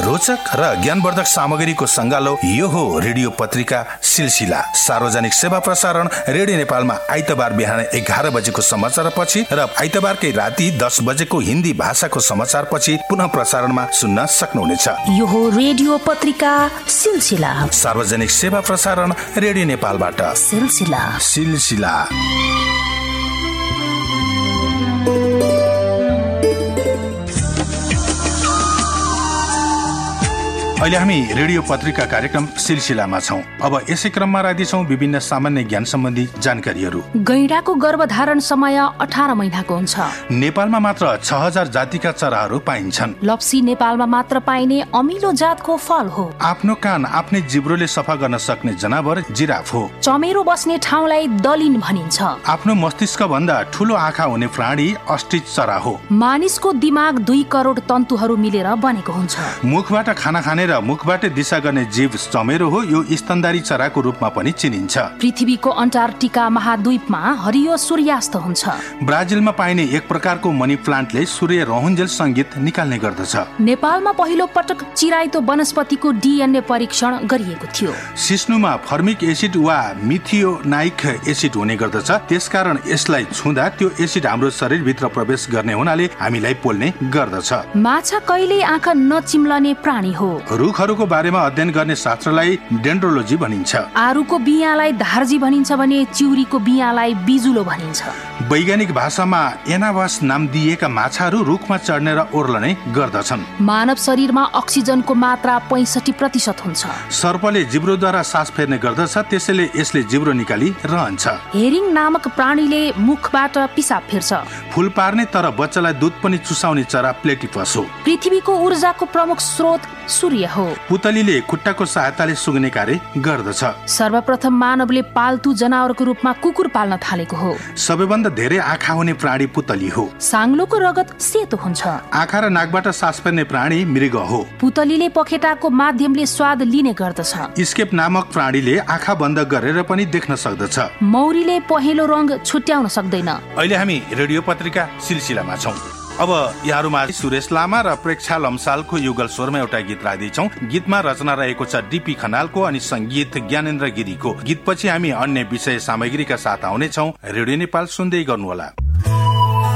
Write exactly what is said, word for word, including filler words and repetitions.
रोचक र ज्ञानवर्धक सामग्रीको संगालो यो हो रेडियो पत्रिका सिलसिला। सार्वजनिक सेवा प्रसारण रेडियो नेपालमा आइतबार बिहान एघार बजेको समाचार पछि र आइतबारकै राति दस बजेको हिन्दी भाषाको समाचार पछि पुनः प्रसारणमा सुन्न सक्नुहुनेछ। यो हो रेडियो पत्रिका सिलसिला। सार्वजनिक सेवा प्रसारण रेडियो नेपालबाट सिलसिला सिलसिला। अहिले हामी रेडियो पत्रिका कार्यक्रम सिलसिलामा छौं। अब यसै क्रममा राख्दैछौं विभिन्न सामान्य ज्ञान सम्बन्धी जानकारीहरू। गैंडाको गर्भधारण समय अठार महिनाको हुन्छ। नेपालमा मात्र छ हजार जातिका चराहरू पाइन्छन्। लप्सी नेपालमा मात्र पाइने अमिलो जातको फल हो। आफ्नो कान आफ्नै जिब्रोले सफा गर्न सक्ने जनावर जिराफ हो। चमेरो बस्ने ठाउँलाई दलिन भनिन्छ। आफ्नो मस्तिष्क भन्दा ठूलो आँखा हुने प्राणी अस्ट्रिच चरा हो। मानिसको दिमाग दुई करोड तन्तुहरू मिलेर बनेको हुन्छ। मुखबाट खाना खाने मुखबाट दिशा गर्ने जीव चमेरो हो। यो स्तनधारी चराको रूपमा पनि चिनिन्छ। पृथ्वीको अन्टार्कटिका महाद्वीपमा हरियो सूर्यास्त हुन्छ। ब्राजिलमा पाइने एक प्रकारको मनी प्लान्टले सूर्य रहन्जेल संगीत निकाल्ने गर्दछ। नेपालमा पहिलो पटक चिराइतो वनस्पतिको डीएनए परीक्षण गरिएको थियो। सिस्नुमा फर्मिक एसिड वा मिथियोनाइक एसिड हुने गर्दछ। त्यसकारण यसलाई छुँदा त्यो एसिड हाम्रो शरीरभित्र प्रवेश गर्ने हुनाले हामीलाई पोल्ने गर्दछ। माछा कहिल्यै आँखा नचिम्लने प्राणी हो। रुखहरूको बारेमा अध्ययन गर्ने शास्त्रलाई डेन्ड्रोलोजी भनिन्छ। आरुको बियालाई धार्जी भनिन्छ भने चिउरीको बियालाई बिजुलो भनिन्छ। वैज्ञानिक भाषामा एनावास नाम दिएका माछाहरू रुखमा चढ्ने र ओर्लने गर्दछन्। मानव शरीरमा अक्सिजनको मात्रा पैंसठी प्रतिशत हुन्छ। सर्पले जिब्रोद्वारा सास फेर्ने गर्दछ, त्यसैले यसले जिब्रो निकाली रहन्छ। हेरिङ नामक प्राणीले मुखबाट पिसाब फेर्छ। फूल पार्ने तर बच्चालाई दूध पनि चुसाउने चरा प्लेटिपस हो। पृथ्वीको ऊर्जाको प्रमुख स्रोत सूर्य हो। पुतलीले खुट्टाको सहायताले सुँघ्ने कार्य गर्दछ। सर्वप्रथम मानवले पाल्तु जनावरको रूपमा कुकुर पाल्न थालेको हो। सबैभन्दा धेरै आँखा हुने प्राणी पुतली हो। साङ्लोको रगत सेतो हुन्छ। आँखा र नाकबाट सास फेर्ने प्राणी मृग हो। पुतलीले पखेटाको माध्यमले स्वाद लिने गर्दछ। स्केप नामक प्राणीले आँखा बन्द गरेर पनि देख्न सक्दछ। मौरीले पहेँलो रंग छुट्याउन सक्दैन। अहिले हामी रेडियो पत्रिका सिलसिलामा छौं। अब यहाँहरूमा सुरेश लामा र प्रेक्षा लम्सालको युगल स्वरमा एउटा गीत राख्दैछौँ। गीतमा रचना रहेको छ डीपी खनालको अनि संगीत ज्ञानेन्द्र गिरीको। गीतपछि हामी अन्य विषय सामग्रीका साथ आउनेछौँ। रेडियो नेपाल सुन्दै गर्नुहोला।